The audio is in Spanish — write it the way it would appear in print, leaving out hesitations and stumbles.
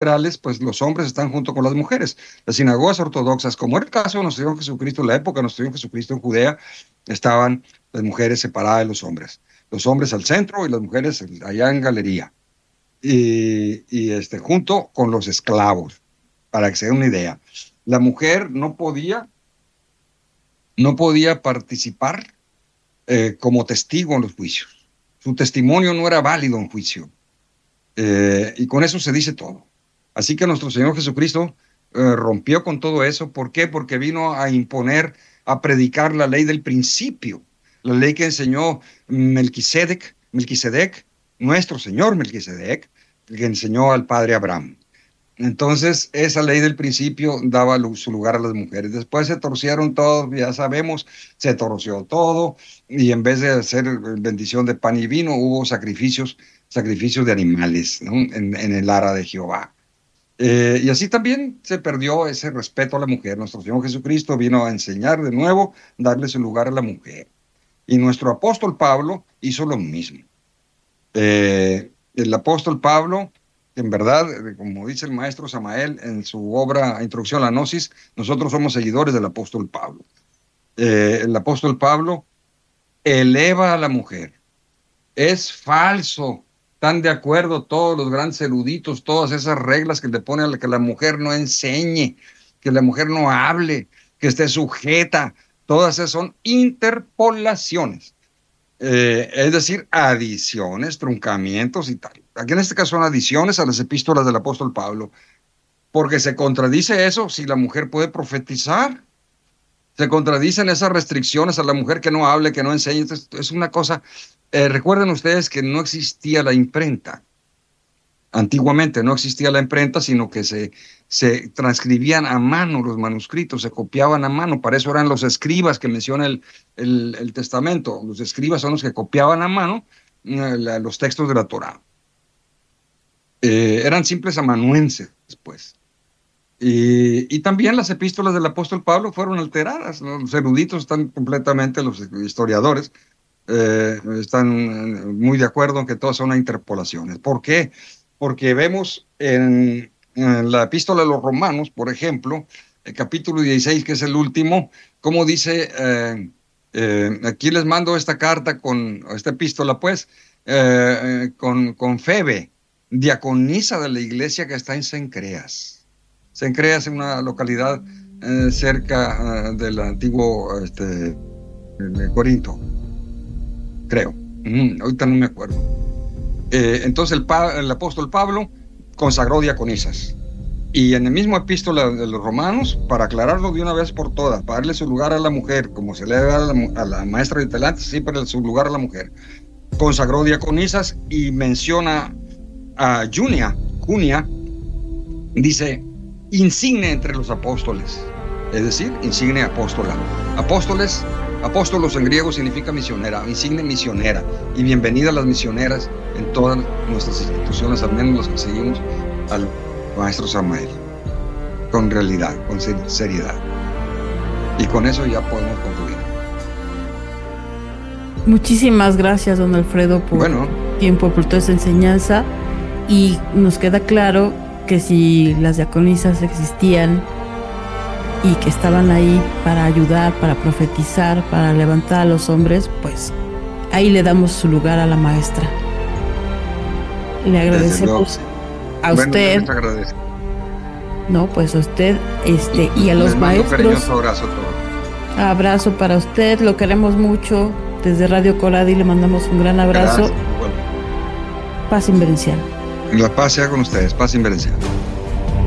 centrales, pues los hombres están junto con las mujeres. Las sinagogas ortodoxas, como era el caso de nuestro Señor Jesucristo, en la época de nuestro Señor Jesucristo en Judea, estaban las mujeres separadas de los hombres. Los hombres al centro y las mujeres allá en galería. Y junto con los esclavos, para que se den una idea. La mujer no podía participar como testigo en los juicios. Su testimonio no era válido en juicio. Y con eso se dice todo. Así que nuestro Señor Jesucristo rompió con todo eso. ¿Por qué? Porque vino a imponer, a predicar la ley del principio. La ley que enseñó Melquisedec, nuestro Señor Melquisedec, que enseñó al padre Abraham. Entonces, esa ley del principio daba su lugar a las mujeres. Después se torcieron todos, ya sabemos, se torció todo, y en vez de hacer bendición de pan y vino, hubo sacrificios de animales, ¿no? en el ara de Jehová. Y así también se perdió ese respeto a la mujer. Nuestro Señor Jesucristo vino a enseñar de nuevo, darle su lugar a la mujer. Y nuestro apóstol Pablo hizo lo mismo. El apóstol Pablo, en verdad, como dice el maestro Samael en su obra Introducción a la Gnosis, nosotros somos seguidores del apóstol Pablo. El apóstol Pablo eleva a la mujer. Es falso. Están de acuerdo todos los grandes eruditos, todas esas reglas que le ponen a que la mujer no enseñe, que la mujer no hable, que esté sujeta. Todas esas son interpolaciones. Es decir, adiciones, truncamientos y tal. Aquí en este caso son adiciones a las epístolas del apóstol Pablo, porque se contradice eso si la mujer puede profetizar. Se contradicen esas restricciones a la mujer que no hable, que no enseñe. Es una cosa. Recuerden ustedes que no existía la imprenta. Antiguamente no existía la imprenta, sino que se transcribían a mano los manuscritos, se copiaban a mano. Para eso eran los escribas que menciona el Testamento. Los escribas son los que copiaban a mano los textos de la Torá. Eran simples amanuenses, pues. Y también las epístolas del apóstol Pablo fueron alteradas. Los eruditos están completamente, los historiadores, están muy de acuerdo en que todas son interpolaciones. ¿Por qué? Porque vemos en la epístola de los Romanos, por ejemplo, el capítulo 16, que es el último, como dice, aquí les mando esta carta, esta epístola, pues, con Febe, diaconisa de la iglesia que está en Cencreas. Cencreas es una localidad cerca del antiguo Corinto, creo. Ahorita no me acuerdo. Entonces el apóstol Pablo consagró diaconisas. Y en el mismo epístola de los Romanos, para aclararlo de una vez por todas, para darle su lugar a la mujer, como se le da a la maestra de talante, siempre su lugar a la mujer, consagró diaconisas y menciona a Junia, dice, insigne entre los apóstoles, es decir, insigne apóstola. Apóstolos en griego significa misionera, insigne misionera, y bienvenida a las misioneras en todas nuestras instituciones, al menos los que seguimos al maestro Samael, con realidad, con seriedad. Y con eso ya podemos concluir. Muchísimas gracias, don Alfredo, por tiempo, por toda esa enseñanza, y nos queda claro que si las diaconisas existían y que estaban ahí para ayudar, para profetizar, para levantar a los hombres, pues ahí le damos su lugar a la maestra. Le agradecemos a usted. No, pues a usted y a los maestros. Abrazo para usted, lo queremos mucho. Desde Radio Coradi le mandamos un gran abrazo. Paz inverencial. La paz sea con ustedes, paz inverencial.